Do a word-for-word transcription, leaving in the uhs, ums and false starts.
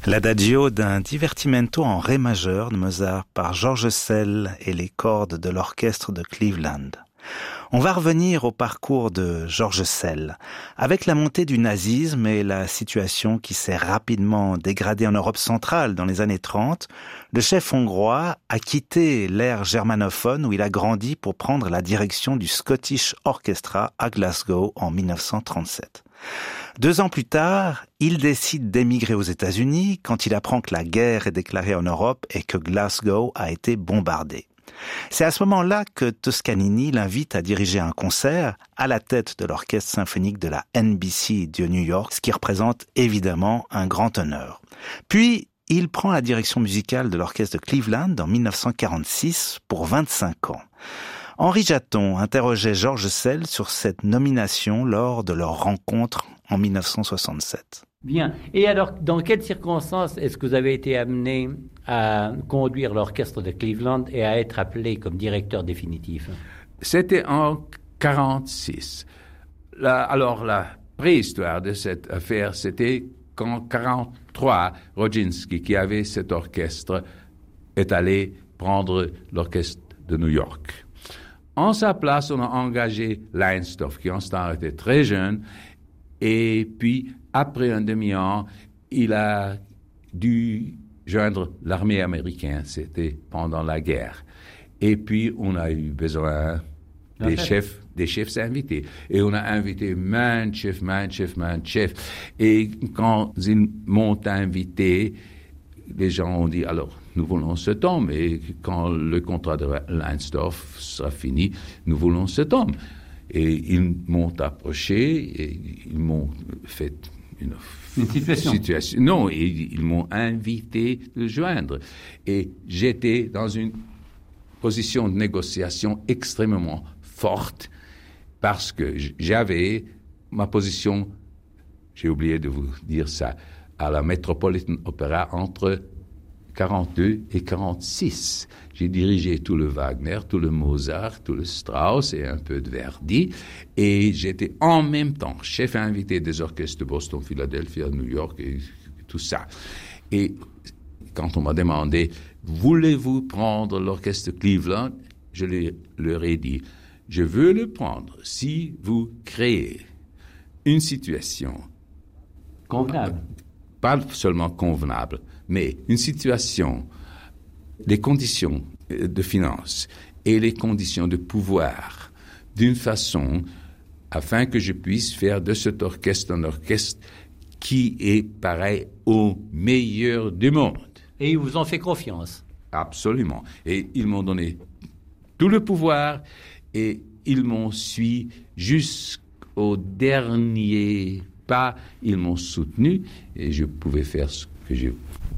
L'adagio d'un divertimento en ré majeur de Mozart par George Szell et les cordes de l'orchestre de Cleveland. On va revenir au parcours de George Szell. Avec la montée du nazisme et la situation qui s'est rapidement dégradée en Europe centrale dans les années trente, le chef hongrois a quitté l'ère germanophone où il a grandi pour prendre la direction du Scottish Orchestra à Glasgow en dix-neuf cent trente-sept. Deux ans plus tard, il décide d'émigrer aux États-Unis quand il apprend que la guerre est déclarée en Europe et que Glasgow a été bombardée. C'est à ce moment-là que Toscanini l'invite à diriger un concert à la tête de l'orchestre symphonique de la N B C de New York, ce qui représente évidemment un grand honneur. Puis, il prend la direction musicale de l'orchestre de Cleveland en dix-neuf cent quarante-six pour vingt-cinq ans. Henri Jaton interrogeait George Szell sur cette nomination lors de leur rencontre en dix-neuf cent soixante-sept. Bien. Et alors, dans quelles circonstances est-ce que vous avez été amené à conduire l'orchestre de Cleveland et à être appelé comme directeur définitif? C'était en quarante-six. La, alors, la préhistoire de cette affaire, c'était qu'en quarante-trois, Rodzinski, qui avait cet orchestre, est allé prendre l'orchestre de New York. En sa place, on a engagé Leinsdorf, qui en ce temps était très jeune, et puis, après un demi-an, il a dû joindre l'armée américaine. C'était pendant la guerre. Et puis, on a eu besoin des chefs, des chefs invités. Et on a invité man chef, man chef, man chef. Et quand ils m'ont invité, les gens ont dit, alors, nous voulons ce tome. Et quand le contrat de Leinsdorf sera fini, nous voulons ce tome. Et ils m'ont approché et ils m'ont fait une, une situation. situation. Non, ils, ils m'ont invité de joindre. Et j'étais dans une position de négociation extrêmement forte parce que j'avais ma position, j'ai oublié de vous dire ça, à la Metropolitan Opera entre quarante-deux et quarante-six. J'ai dirigé tout le Wagner, tout le Mozart, tout le Strauss et un peu de Verdi. Et j'étais en même temps chef invité des orchestres de Boston, Philadelphie, New York et tout ça. Et quand on m'a demandé, voulez-vous prendre l'orchestre de Cleveland? Je leur ai dit, je veux le prendre si vous créez une situation convenable. Pas seulement convenable, mais une situation, les conditions de finance et les conditions de pouvoir d'une façon afin que je puisse faire de cet orchestre un orchestre qui est pareil au meilleur du monde. Et ils vous ont fait confiance. Absolument. Et ils m'ont donné tout le pouvoir et ils m'ont suivi jusqu'au dernier pas. Ils m'ont soutenu et je pouvais faire ce que je